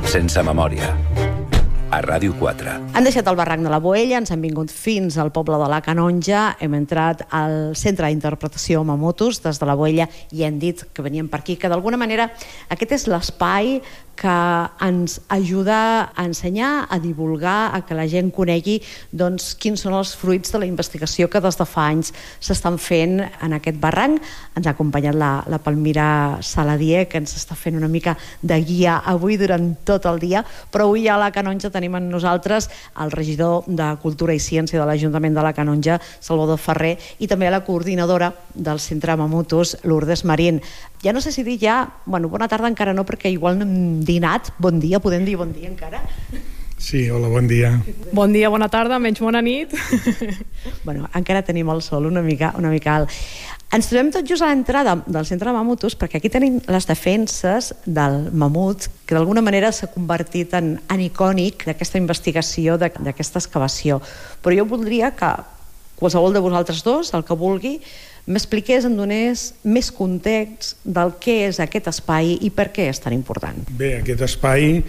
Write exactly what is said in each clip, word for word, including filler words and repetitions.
sense memòria. A Ràdio quatre. Han deixat el barranc de la Boella, ens han vingut fins al poble de la Canonja, hem entrat al Centre d'Interpretació Mamutus des de la Boella i hem dit que veníem per aquí, que d'alguna manera aquest és l'espai que ens ajuda a ensenyar, a divulgar, a que la gent conegui doncs, quins són els fruits de la investigació que des de fa anys s'estan fent en aquest barranc. Ens ha acompanyat la, la Palmira Saladier, que ens està fent una mica de guia avui durant tot el dia, però avui a la Canonja tenim amb nosaltres el regidor de Cultura i Ciència de l'Ajuntament de la Canonja, Salvador Ferrer, i també la coordinadora del Centre Mamutus, Lourdes Marín. Ja no sé si dir ja, bueno, bona tarda encara no, perquè igual no hem dinat, bon dia, podem dir bon dia encara? Sí, hola, bon dia. Bon dia, bona tarda, menys bona nit. Bueno, encara tenim el sol una mica, una mica alt. Ens trobem tot just a l'entrada del Centre Mamutus, perquè aquí tenim les defenses del mamut, que d'alguna manera s'ha convertit en, en icònic d'aquesta investigació, d'aquesta excavació. Però jo voldria que qualsevol de vosaltres dos, el que vulgui, m'expliqués, em donés més context del què és aquest espai i per què és tan important. Bé, aquest espai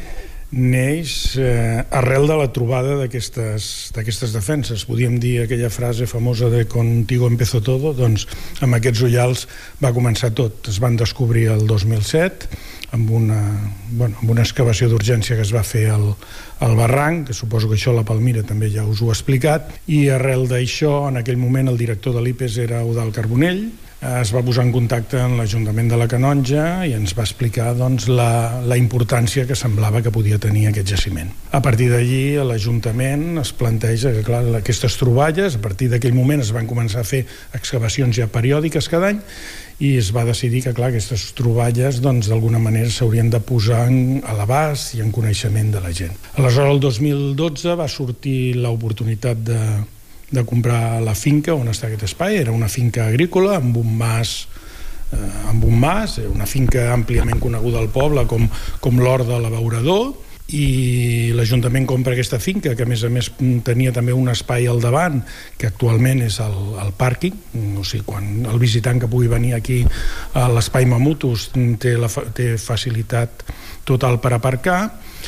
neix eh, arrel de la trobada d'aquestes d'aquestes defenses. Podríem dir aquella frase famosa de contigo empezó todo, doncs amb aquests ullals va començar tot. Es van descobrir el dos mil set amb una, bueno, amb una excavació d'urgència que es va fer al, al barranc, que suposo que això la Palmira també ja us ho ha explicat, i arrel d'això, en aquell moment el director de l'I P E S era Eudald Carbonell. Es va posar en contacte amb l'Ajuntament de la Canonja i ens va explicar doncs, la, la importància que semblava que podia tenir aquest jaciment. A partir d'allí l'Ajuntament es planteja que clar, aquestes troballes, a partir d'aquell moment es van començar a fer excavacions ja periòdiques cada any i es va decidir que clar, aquestes troballes doncs, d'alguna manera s'haurien de posar en, a l'abast i en coneixement de la gent. Aleshores el dos mil dotze va sortir l'oportunitat de de comprar la finca on està aquest espai. Era una finca agrícola amb un mas, eh, amb un mas, una finca àmpliament coneguda al poble com, com l'Hort de l'Abeurador, i l'Ajuntament compra aquesta finca, que a més a més tenia també un espai al davant, que actualment és el, el pàrquing. O sigui, quan el visitant que pugui venir aquí a l'espai Mamutus té, la, té facilitat total per aparcar.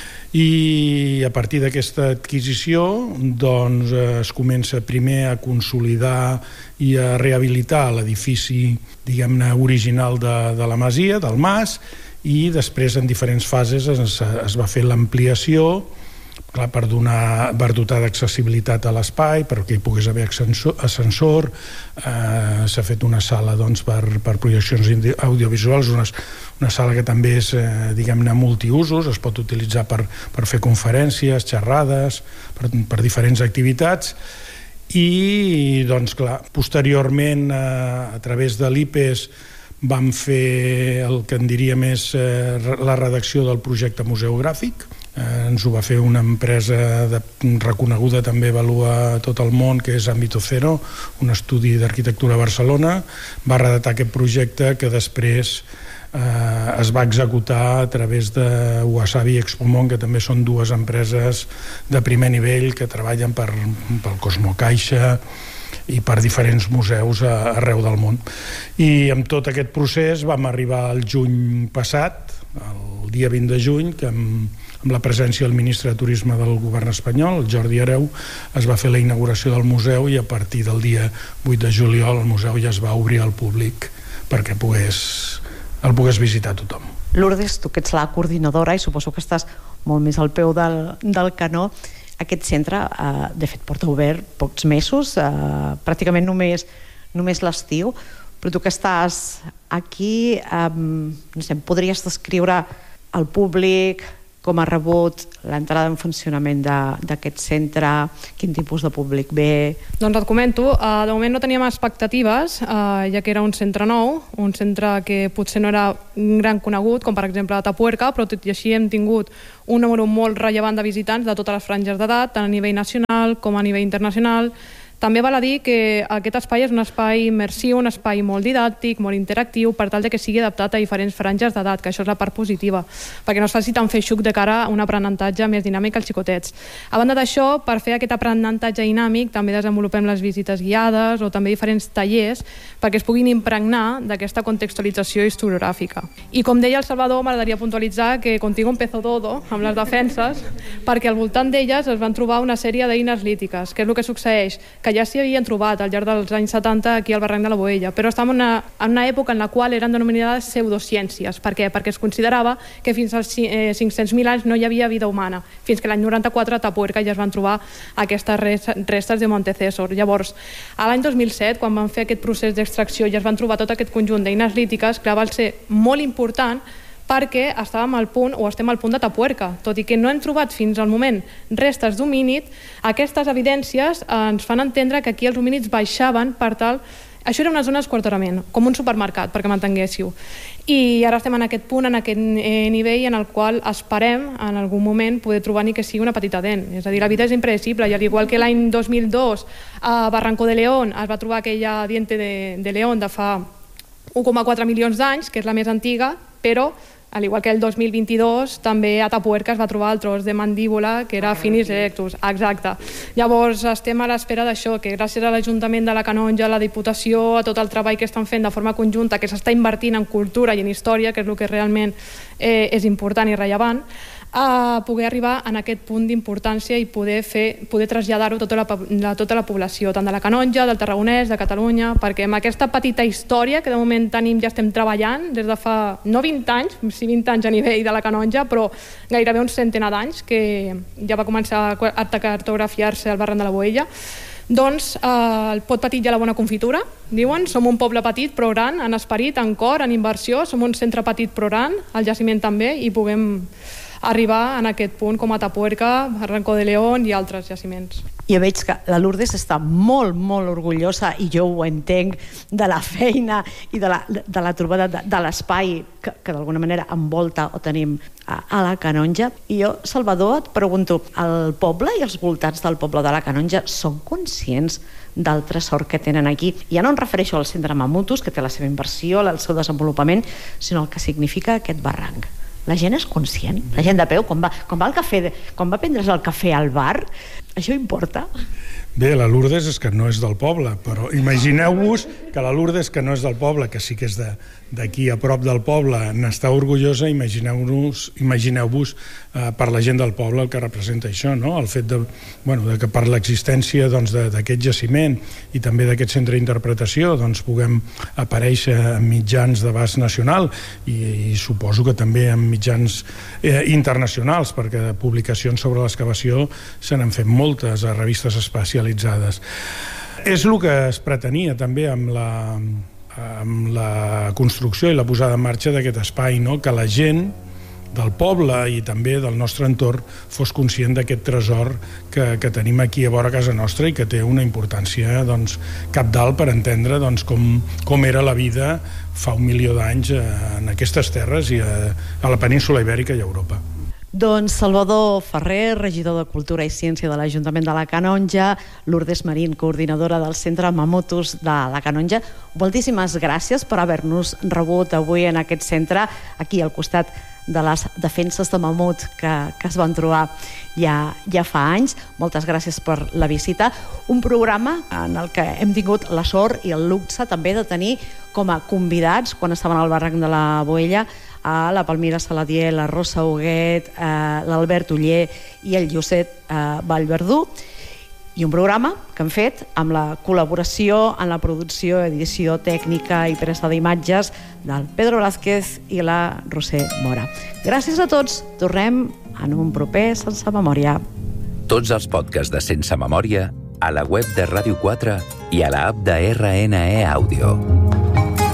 I a partir d'aquesta adquisició doncs, es comença primer a consolidar i a rehabilitar l'edifici, diguem-ne, original de, de la masia, del mas, i després en diferents fases es, es va fer l'ampliació, clar, per, donar, per dotar d'accessibilitat a l'espai, perquè hi pogués haver ascensor, ascensor eh, s'ha fet una sala doncs, per, per projeccions audiovisuals, una, una sala que també és, eh, diguem-ne, multiusos, es pot utilitzar per, per fer conferències, xerrades, per, per diferents activitats, i, doncs, clar, posteriorment, eh, a través de l'I P E S, vam fer el que en diria més eh, la redacció del projecte museogràfic. Eh, ens ho va fer una empresa de, reconeguda també avalua tot el món, que és Ámbito Cero, un estudi d'arquitectura a Barcelona. Va redactar aquest projecte que després eh, es va executar a través de Wasabi i Expomont, que també són dues empreses de primer nivell que treballen per, pel Cosmocaixa i per diferents museus arreu del món. I amb tot aquest procés vam arribar al juny passat, el dia vint de juny, que amb, amb la presència del ministre de Turisme del govern espanyol, el Jordi Hereu, es va fer la inauguració del museu, i a partir del dia vuit de juliol el museu ja es va obrir al públic perquè pogués, el pogués visitar tothom. Lourdes, tu que ets la coordinadora i suposo que estàs molt més al peu del, del canó, aquest centre, eh, de fet, porta obert pocs mesos, eh, pràcticament només, només l'estiu, però tu que estàs aquí, eh, no sé, podries descriure al públic com ha rebut l'entrada en funcionament d'aquest centre, quin tipus de públic ve? Doncs et comento, uh, de moment no teníem expectatives, uh, ja que era un centre nou, un centre que potser no era gran conegut, com per exemple a Tapuerca, però tot i així hem tingut un número molt rellevant de visitants de totes les franges d'edat, tant a nivell nacional com a nivell internacional. També val a dir que aquest espai és un espai immersiu, un espai molt didàctic, molt interactiu, per tal de que sigui adaptat a diferents franges d'edat, que això és la part positiva, perquè no es faci tan feixuc de cara a un aprenentatge més dinàmic als xicotets. A banda d'això, per fer aquest aprenentatge dinàmic, també desenvolupem les visites guiades o també diferents tallers perquè es puguin impregnar d'aquesta contextualització historiogràfica. I com deia el Salvador, m'agradaria puntualitzar que Contigo empezó todo, amb les defenses, perquè al voltant d'elles es van trobar una sèrie d'eines lítiques, que és el que succeeix, que ja s'hi havien trobat al llarg dels anys setanta aquí al barranc de la Boella, però estàvem en una, en una època en la qual eren denominades pseudociències. Per què? Perquè es considerava que fins als eh, cinc-cents mil anys no hi havia vida humana, fins que l'any noranta-quatre a Atapuerca ja es van trobar aquestes restes de Montecésor. Llavors, a l'any dos mil set, quan van fer aquest procés d'extracció i es van trobar tot aquest conjunt d'eines lítiques, clar, va ser molt important perquè estàvem al punt, o estem al punt d'Atapuerca. Tot i que no hem trobat fins al moment restes d'homínid, aquestes evidències ens fan entendre que aquí els homínids baixaven per tal... Això era una zona d'esquarterament, com un supermercat, perquè m'entenguéssiu. I ara estem en aquest punt, en aquest nivell en el qual esperem, en algun moment, poder trobar ni que sigui una petita dent. És a dir, la vida és impredecible, i al igual que l'any dos mil dos a Barranco de León es va trobar aquella diente de, de León de fa un coma quatre milions d'anys, que és la més antiga, però al igual que el dos mil vint-i-dos, també a Atapuerca es va trobar el tros de mandíbula, que era Finis erectus. Exacte. Llavors, estem a l'espera d'això, que gràcies a l'Ajuntament de la Canonja, a la Diputació, a tot el treball que estan fent de forma conjunta, que s'està invertint en cultura i en història, que és el que realment eh, és important i rellevant, a poder arribar en aquest punt d'importància i poder fer, poder traslladar-ho a tota la, a tota la població, tant de la Canonja, del Tarragonès, de Catalunya, perquè amb aquesta petita història que de moment tenim, ja estem treballant des de fa, no vint anys, sí vint anys a nivell de la Canonja, però gairebé un centenar d'anys, que ja va començar a cartografiar-se al barranc de la Boella. Doncs eh, el pot petit i a la bona confitura, diuen. Som un poble petit però gran, en esperit, en cor, en inversió. Som un centre petit però gran, el jaciment també, i puguem arribar en aquest punt com a Atapuerca, Barranco de León i altres jaciments. I veig que la Lourdes està molt, molt orgullosa, i jo ho entenc, de la feina i de la, de la trobada de, de l'espai que, que d'alguna manera envolta o tenim a, a la Canonja. I jo, Salvador, et pregunto, el poble i els voltants del poble de la Canonja són conscients del tresor que tenen aquí? Ja no em refereixo al centre Mamutus, que té la seva inversió, el seu desenvolupament, sinó el que significa aquest barranc. La gent és conscient? La gent de peu, quan va, quan va al cafè, quan va prendre's el cafè al bar, això importa? Bé, la Lourdes és que no és del poble, però imagineu-vos que la Lourdes, que no és del poble, que sí que és d'aquí a prop del poble, n'està orgullosa. Imagineu-vos imagineu-vos eh, per la gent del poble el que representa això, no? El fet de, bueno, de que per l'existència doncs, d'aquest jaciment i també d'aquest centre d'interpretació doncs, puguem aparèixer en mitjans d'abast nacional i, i suposo que també en mitjans eh, internacionals, perquè de publicacions sobre l'excavació se n'han fet moltes a revistes especialitzades. És el que es pretenia també amb la, amb la construcció i la posada en marxa d'aquest espai, no? Que la gent del poble i també del nostre entorn fos conscient d'aquest tresor que, que tenim aquí a vora casa nostra i que té una importància doncs, cabdal per entendre doncs, com, com era la vida fa un milió d'anys en aquestes terres i a, a la península Ibèrica i a Europa. Doncs Salvador Ferrer, regidor de Cultura i Ciència de l'Ajuntament de la Canonja, Lourdes Marín, coordinadora del Centre Mamutus de la Canonja, moltíssimes gràcies per haver-nos rebut avui en aquest centre, aquí al costat de les defenses de mamut que, que es van trobar ja, ja fa anys. Moltes gràcies per la visita. Un programa en el que hem tingut la sort i el luxe també de tenir com a convidats, quan estaven al barranc de la Boella, a la Palmira Saladier, la Rosa Huguet, eh, l'Albert Uller i el Josep eh, Vallverdú, i un programa que hem fet amb la col·laboració en la producció, edició tècnica i presa d'imatges del Pedro Blázquez i la Roser Mora. Gràcies a tots. Tornem en un proper Sense Memòria. Tots els podcasts de Sense Memòria a la web de Ràdio quatre i a l'app de R N E Àudio.